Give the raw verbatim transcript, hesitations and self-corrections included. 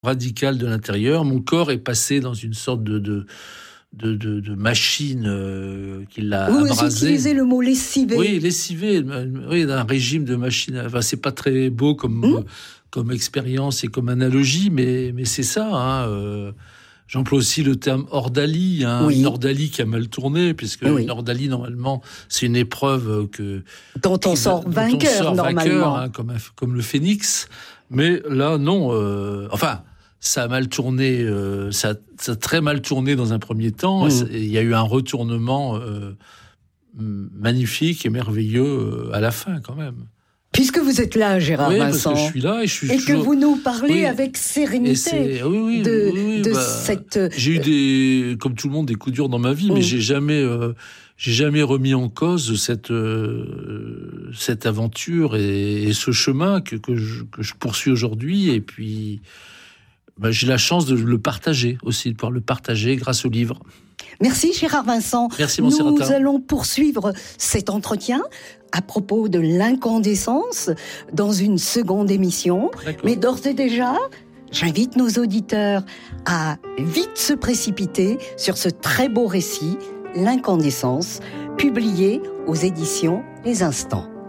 radicale de l'intérieur. Mon corps est passé dans une sorte de... de De, de, de machine euh, qui l'a Vous abrasé. Vous utilisez le mot lessivé. Oui, lessivé. Oui, d'un régime de machine. Enfin, c'est pas très beau comme, mmh. euh, comme expérience et comme analogie, mais, mais c'est ça. Hein, euh, j'emploie aussi le terme ordalie. Hein, oui. Une ordalie qui a mal tourné, puisque oui. Une ordalie, normalement, c'est une épreuve que... Dont on sort dont vainqueur, on sort normalement. Vainqueur, hein, comme, comme le phénix. Mais là, non. Euh, enfin... Ça a mal tourné, euh, ça, ça a très mal tourné dans un premier temps. Mmh. Il y a eu un retournement euh, magnifique et merveilleux euh, à la fin, quand même. Puisque vous êtes là, Gérard oui, Vincent, parce que je suis là et, je suis et toujours... que vous nous parlez oui. avec sérénité oui, oui, de, oui, oui, de bah, cette... J'ai eu des, comme tout le monde, des coups durs dans ma vie, mmh. mais j'ai jamais, euh, j'ai jamais remis en cause cette, euh, cette aventure et, et ce chemin que, que, je, que je poursuis aujourd'hui. Et puis... Ben, j'ai la chance de le partager aussi, de pouvoir le partager grâce au livre. Merci Gérard Vincent. Merci Montserrat. Nous allons poursuivre cet entretien à propos de l'incandescence dans une seconde émission. D'accord. Mais d'ores et déjà, j'invite nos auditeurs à vite se précipiter sur ce très beau récit, L'incandescence, publié aux éditions Les Instants.